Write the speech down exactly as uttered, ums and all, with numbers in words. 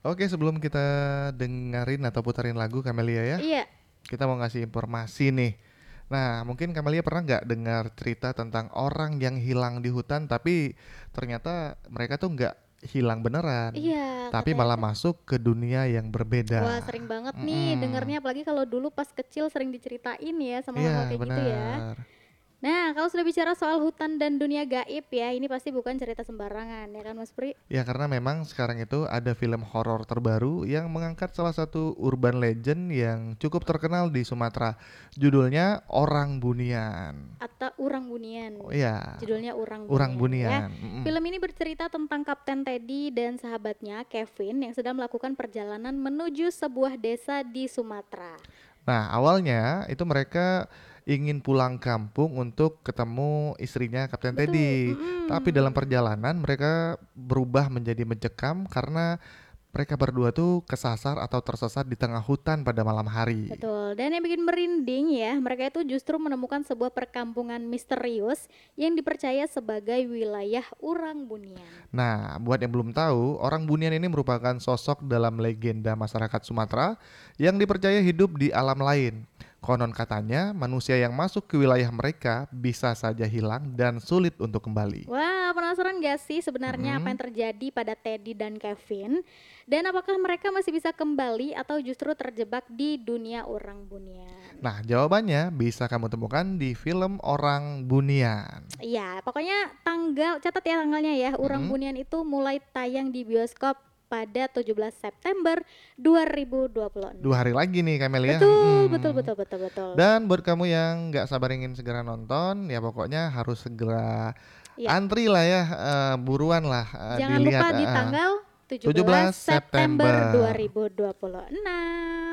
Oke, sebelum kita dengerin atau puterin lagu Camelia ya, Iya. kita mau ngasih informasi nih. Nah, mungkin Camelia pernah nggak dengar cerita tentang orang yang hilang di hutan, tapi ternyata mereka tuh nggak hilang beneran, Iya, tapi katanya malah tuh. masuk ke dunia yang Wah, berbeda. sering banget nih Mm-mm. dengernya, apalagi kalau dulu pas kecil sering diceritain ya sama Iya, hal-hal kayak gitu ya. benar. Nah, kalau sudah bicara soal hutan dan dunia gaib ya, ini pasti bukan cerita sembarangan ya kan Mas Pri? Ya karena memang sekarang itu ada film horor terbaru yang mengangkat salah satu urban legend yang cukup terkenal di Sumatera. Judulnya Orang Bunian. Atau Urang Bunian. Oh iya, Judulnya Urang Orang Bunian ya. Bunian. Mm-mm. Film ini bercerita tentang Kapten Teddy dan sahabatnya Kevin yang sedang melakukan perjalanan menuju sebuah desa di Sumatera. Nah, awalnya itu mereka ingin pulang kampung untuk ketemu istrinya Kapten Betul. Teddy. Tapi dalam Mm-mm. perjalanan mereka berubah menjadi mencekam karena mereka berdua tuh kesasar atau tersesat di tengah hutan pada malam hari. Betul, dan yang bikin merinding ya, mereka itu justru menemukan sebuah perkampungan misterius yang dipercaya sebagai wilayah Urang Bunian. Nah, buat yang belum tahu, orang Bunian ini merupakan sosok dalam legenda masyarakat Sumatera yang dipercaya hidup di alam lain. Konon katanya, manusia yang masuk ke wilayah mereka bisa saja hilang dan sulit untuk kembali. Wah, penasaran gak sih sebenarnya apa Mm-mm. yang terjadi pada Teddy dan Kevin? Dan apakah mereka masih bisa kembali atau justru terjebak di dunia Urang Bunian? Nah, jawabannya bisa kamu temukan di film Orang Bunian. Iya, pokoknya tanggal, catat ya tanggalnya ya, Urang Mm-mm. Bunian itu mulai tayang di bioskop pada tujuh belas September dua ribu dua puluh Dua enam. hari lagi nih Kamelia. Betul, betul, Mm. betul, betul, betul. Dan buat kamu yang nggak sabar ingin segera nonton, ya pokoknya harus segera Iya, antri lah ya, eh, buruan lah eh, jangan dilihat. lupa eh, di eh. tanggal tujuh belas tujuh belas September September. dua ribu dua puluh enam.